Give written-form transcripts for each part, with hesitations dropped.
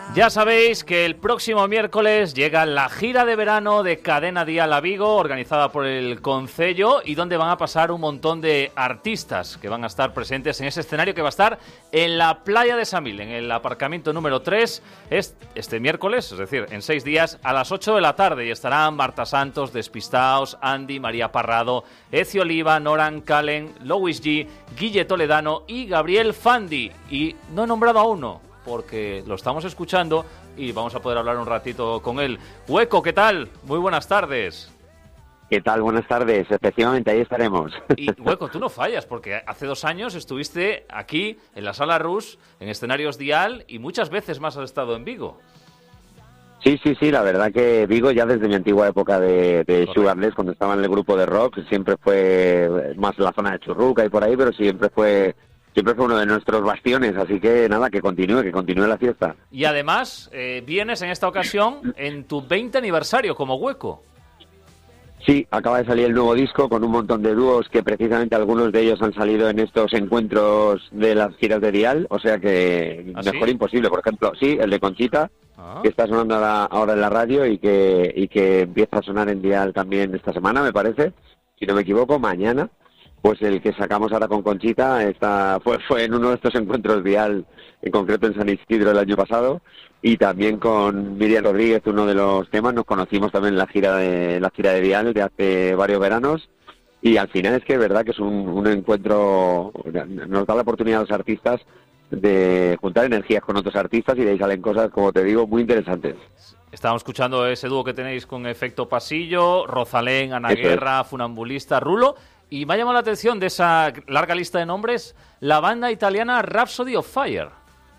Ya sabéis que el próximo miércoles llega la gira de verano de Cadena Dial a Vigo, organizada por el Concello, y donde van a pasar un montón de artistas que van a estar presentes en ese escenario que va a estar en la playa de Samil, en el aparcamiento número 3, este miércoles, es decir, en 6 días, a las 8 de la tarde, y estarán Marta Santos, Despistaos, Andy, María Parrado, Ezio Oliva, Noran Calen, Louis G, Guille Toledano y Gabriel Fandi. Y no he nombrado a uno, porque lo estamos escuchando y vamos a poder hablar un ratito con él. Hueco, ¿qué tal? Muy buenas tardes. ¿Qué tal? Buenas tardes. Efectivamente, ahí estaremos. Y Hueco, tú no fallas, porque hace 2 años estuviste aquí, en la Sala Rus, en escenarios Dial, y muchas veces más has estado en Vigo. Sí, la verdad que Vigo, ya desde mi antigua época de Sugarless, cuando estaba en el grupo de rock, siempre fue más la zona de Churruca y por ahí, pero siempre fue uno de nuestros bastiones, así que nada, que continúe la fiesta. Y además, vienes en esta ocasión en tu 20 aniversario como Hueco. Sí, acaba de salir el nuevo disco con un montón de dúos que precisamente algunos de ellos han salido en estos encuentros de las giras de Dial, o sea que ¿Ah, mejor sí? imposible. Por ejemplo, sí, el de Conchita, que está sonando ahora en la radio y que empieza a sonar en Dial también esta semana, me parece, si no me equivoco, mañana. Pues el que sacamos ahora con Conchita fue en uno de estos encuentros Dial, en concreto en San Isidro el año pasado, y también con Miriam Rodríguez, uno de los temas. Nos conocimos también en la gira de Dial de hace varios veranos, y al final es que es verdad que es un encuentro, nos da la oportunidad a los artistas de juntar energías con otros artistas, y de ahí salen cosas, como te digo, muy interesantes. Estábamos escuchando ese dúo que tenéis con Efecto Pasillo, Rosalén, Ana Guerra, Funambulista, Rulo. Y me ha llamado la atención de esa larga lista de nombres, la banda italiana Rhapsody of Fire.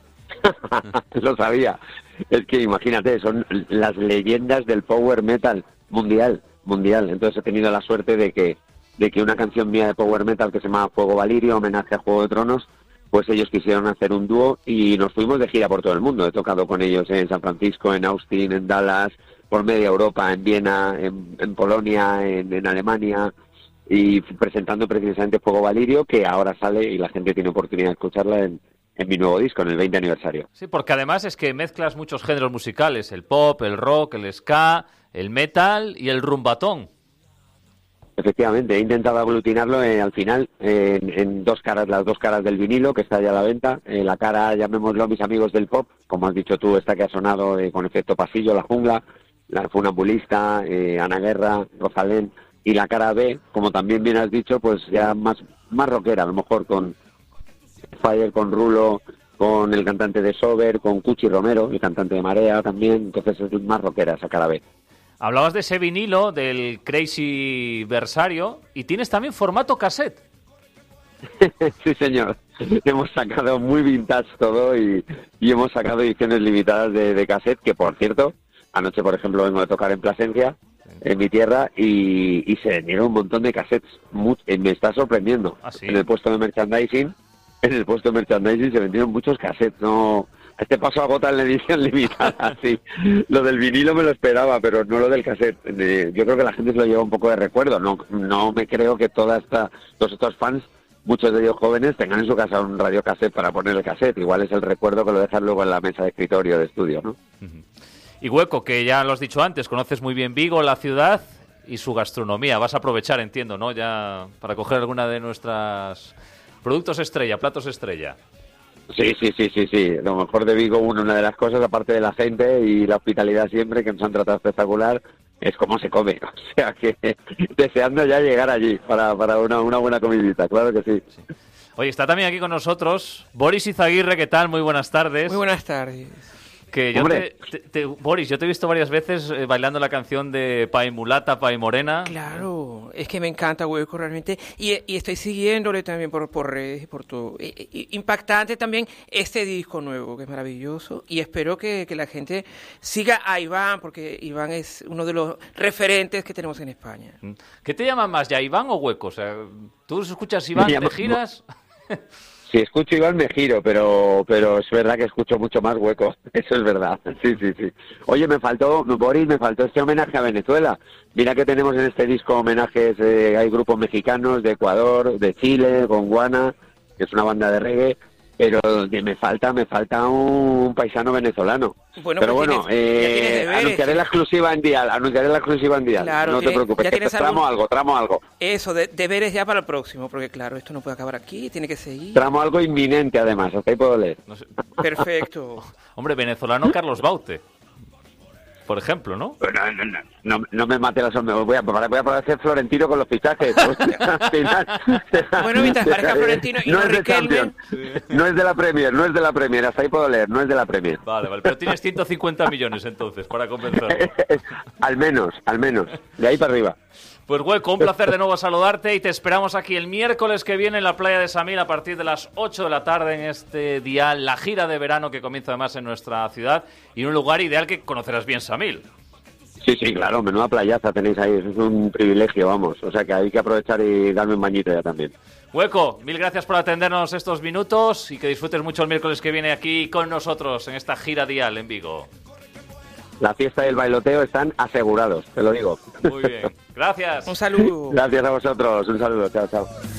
Lo sabía. Es que imagínate, son las leyendas del power metal mundial. Entonces he tenido la suerte de que una canción mía de power metal que se llama Fuego Valirio, homenaje a Juego de Tronos, pues ellos quisieron hacer un dúo y nos fuimos de gira por todo el mundo. He tocado con ellos en San Francisco, en Austin, en Dallas, por media Europa, en Viena, en Polonia, en Alemania, y presentando precisamente Fuego Valirio, que ahora sale y la gente tiene oportunidad de escucharla en mi nuevo disco, en el 20 aniversario. Sí, porque además es que mezclas muchos géneros musicales, el pop, el rock, el ska, el metal y el rumbatón. Efectivamente, he intentado aglutinarlo al final en las dos caras del vinilo, que está ya a la venta. La cara, llamémoslo mis amigos del pop, como has dicho tú, esta que ha sonado con Efecto Pasillo, La Jungla, la Funambulista, Ana Guerra, Rosalén. Y la cara B, como también bien has dicho, pues ya más rockera, a lo mejor con Fire, con Rulo, con el cantante de Sober, con Cuchi Romero, el cantante de Marea también. Entonces es más rockera esa cara B. Hablabas de ese vinilo, del Crazy Versario, y tienes también formato cassette. Sí, señor. Hemos sacado muy vintage todo y hemos sacado ediciones limitadas de cassette, que por cierto, anoche por ejemplo vengo de tocar en Plasencia, en mi tierra, y se vendieron un montón de cassettes. Me está sorprendiendo. ¿Ah, sí? En el puesto de merchandising se vendieron muchos cassettes. No, a este paso agotan la edición limitada. Sí, lo del vinilo me lo esperaba, pero no lo del cassette. Yo creo que la gente se lo lleva un poco de recuerdo. No me creo que todos estos fans, muchos de ellos jóvenes, tengan en su casa un radiocassette para poner el cassette. Igual es el recuerdo que lo dejan luego en la mesa de escritorio de estudio, ¿no? Uh-huh. Y Hueco, que ya lo has dicho antes, conoces muy bien Vigo, la ciudad y su gastronomía. Vas a aprovechar, entiendo, ¿no? Ya para coger alguna de nuestras productos estrella, platos estrella. Sí. Lo mejor de Vigo, una de las cosas, aparte de la gente y la hospitalidad siempre, que nos han tratado espectacular, es cómo se come. O sea que deseando ya llegar allí para una buena comidita, claro que sí. Oye, está también aquí con nosotros Boris Izaguirre. ¿Qué tal? Muy buenas tardes. Muy buenas tardes. Que yo Boris, yo te he visto varias veces bailando la canción de Pai Mulata, Pai Morena. Claro, es que me encanta Hueco realmente, y estoy siguiéndole también por redes y por todo. Impactante también este disco nuevo, que es maravilloso, y espero que la gente siga a Iván, porque Iván es uno de los referentes que tenemos en España. ¿Qué te llama más, ya Iván o Hueco? O sea, ¿tú escuchas Iván, te giras? Si escucho Iván me giro, pero es verdad que escucho mucho más Hueco. Eso es verdad. Sí. Oye, Boris, me faltó este homenaje a Venezuela. Mira que tenemos en este disco homenajes, hay grupos mexicanos de Ecuador, de Chile, con Guana, que es una banda de reggae, pero me falta un paisano venezolano. Bueno, pero pues bueno, anunciaré la exclusiva en Dial, Claro, no te preocupes, tramo algo. Eso, deberes ya para el próximo, porque claro, esto no puede acabar aquí, tiene que seguir. Tramo algo inminente además, hasta ahí puedo leer. No sé. Perfecto. Hombre, venezolano Carlos Baute, por ejemplo, ¿no? No me mate la sombra, voy a parecer Florentino con los fichajes. Bueno, mientras parezca Florentino y no Riquelme. No es de la Premier, hasta ahí puedo leer, no es de la Premier. Vale, pero tienes 150 millones entonces para convencerlo. al menos, de ahí para arriba. Pues Hueco, un placer de nuevo saludarte y te esperamos aquí el miércoles que viene en la playa de Samil a partir de las 8 de la tarde en este dial, la gira de verano que comienza además en nuestra ciudad y en un lugar ideal que conocerás bien, Samil. Sí, claro, menuda playaza tenéis ahí, eso es un privilegio, vamos, o sea que hay que aprovechar y darme un bañito ya también. Hueco, mil gracias por atendernos estos minutos y que disfrutes mucho el miércoles que viene aquí con nosotros en esta gira dial en Vigo. La fiesta y el bailoteo están asegurados, te lo digo. Muy bien, gracias. Un saludo. Gracias a vosotros, un saludo, chao.